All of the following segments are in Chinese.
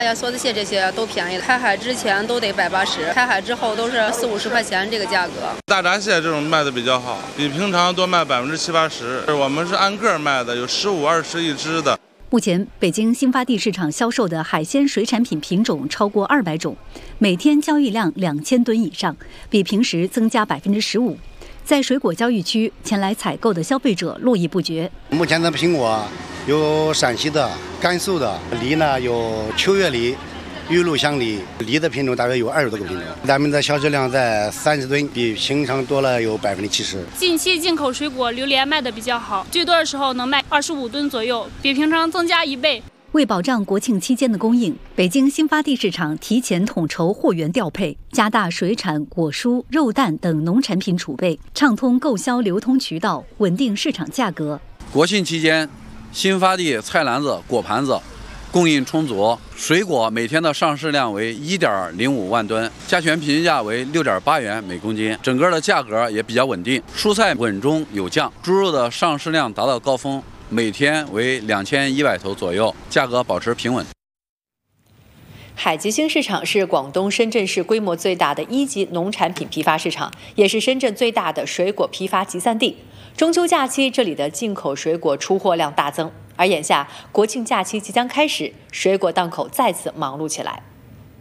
梭子蟹这些都便宜，开海之前都得180，开海之后都是40、50块钱这个价格。 大闸蟹这种卖的比较好，比平常多卖70%、80%。我们是按个卖的，有15、20一只的。 目前，北京新发地市场销售的海鲜水产品品种超过200种，每天交易量2000吨以上，比平时增加15%。在水果交易区，前来采购的消费者络绎不绝。 目前的苹果有陕西的、甘肃的，梨呢有秋月梨、玉露香梨，梨的品种大约有20多个品种。咱们的销售量在30吨，比平常多了有70%。 近期进口水果榴莲卖的比较好，最多的时候能卖25吨左右，比平常增加1倍。 为保障国庆期间的供应，北京新发地市场提前统筹货源调配，加大水产、果蔬、肉蛋等农产品储备，畅通购销流通渠道，稳定市场价格。 国庆期间，新发地菜篮子、果盘子供应充足，水果每天的上市量为1.05万吨，加权平均价为6.8元每公斤，整个的价格也比较稳定，蔬菜稳中有降，猪肉的上市量达到高峰。每天为2100头左右，价格保持平稳。 海吉星市场是广东深圳市规模最大的1级农产品批发市场，也是深圳最大的水果批发集散地。中秋假期，这里的进口水果出货量大增，而眼下国庆假期即将开始，水果档口再次忙碌起来。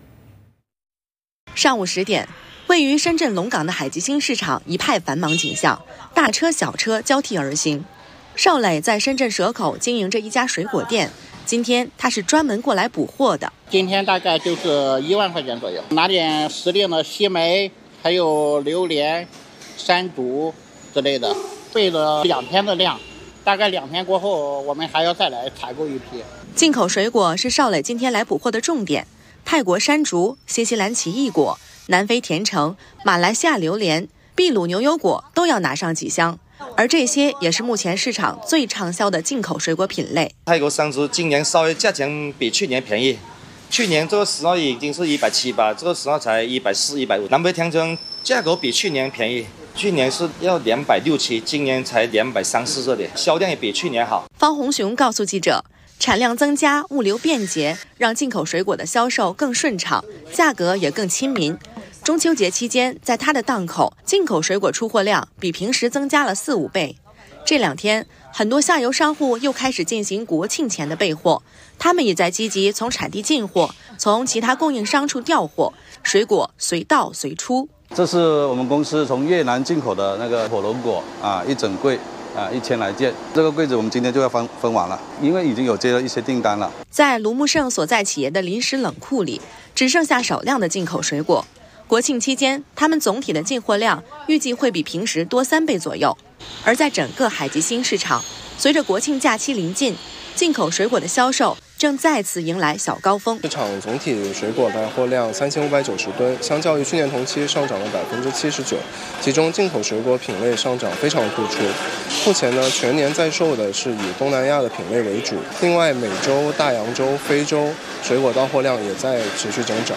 上午10点，位于深圳龙岗的海吉星市场一派繁忙景象，大车小车交替而行。邵磊在深圳蛇口经营着一家水果店，今天他是专门过来补货的。 今天大概就是1万块钱左右，拿点时令的西梅，还有榴莲、山竹之类的，备了2天的量，大概2天过后，我们还要再来采购一批。 进口水果是邵磊今天来补货的重点，泰国山竹、新西兰奇异果、南非甜橙、马来西亚榴莲、秘鲁牛油果都要拿上几箱。而这些也是目前市场最畅销的进口水果品类。 泰国山竹今年稍微价钱比去年便宜，去年这个时候已经是170吧，这个时候才140、150。南非甜橙价格比去年便宜，去年是要260，今年才230这里，销量也比去年好。 方红雄告诉记者，产量增加，物流便捷，让进口水果的销售更顺畅，价格也更亲民。中秋节期间，在他的档口，进口水果出货量比平时增加了4、5倍。这2天，很多下游商户又开始进行国庆前的备货，他们也在积极从产地进货，从其他供应商处调货，水果随到随出。 这是我们公司从越南进口的那个火龙果啊，一整柜1000来件，这个柜子我们今天就要分完了，因为已经有接了一些订单了。 在卢木胜所在企业的临时冷库里，只剩下少量的进口水果。国庆期间，他们总体的进货量预计会比平时多3倍左右。而在整个海吉星市场，随着国庆假期临近，进口水果的销售正再次迎来小高峰。 市场总体水果来货量3590吨，相较于去年同期上涨了79%，其中进口水果品类上涨非常突出。目前呢，全年在售的是以东南亚的品类为主，另外美洲、大洋洲、非洲水果到货量也在持续增长。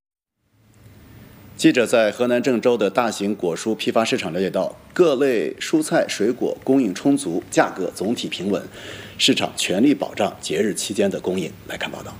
记者在河南郑州的大型果蔬批发市场了解到，各类蔬菜水果供应充足，价格总体平稳，市场全力保障节日期间的供应。来看报道。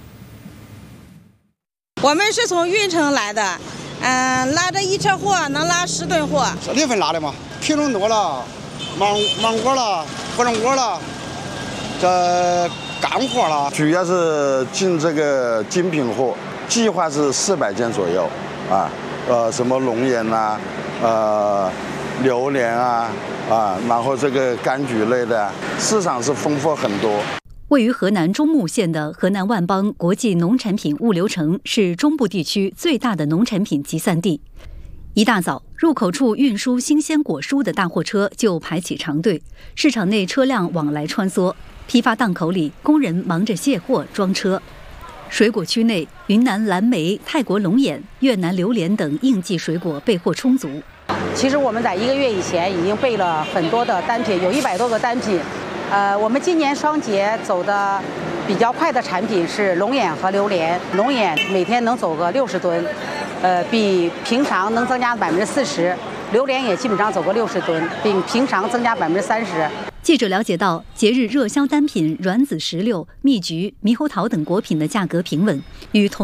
我们是从运城来的，拉着1车货能拉10吨货。 6月份拉的嘛，品种多了，芒果了，火龙果了，这干货了。 主要是进这个精品货，计划是400件左右啊。什么龙眼呐，榴莲啊，然后这个柑橘类的，市场是丰富很多。 位于河南中牟县的河南万邦国际农产品物流城是中部地区最大的农产品集散地。一大早，入口处运输新鲜果蔬的大货车就排起长队，市场内车辆往来穿梭，批发档口里工人忙着卸货装车。水果区内，云南蓝莓、泰国龙眼、越南榴莲等应季水果备货充足。 其实我们在1个月以前已经备了很多的单品，有100多个单品。我们今年双节走的比较快的产品是龙眼和榴莲。龙眼每天能走个60吨，比平常能增加40%。榴莲也基本上走个60吨，比平常增加30%。 记者了解到，节日热销单品软籽石榴、蜜橘、猕猴桃等果品的价格平稳，与同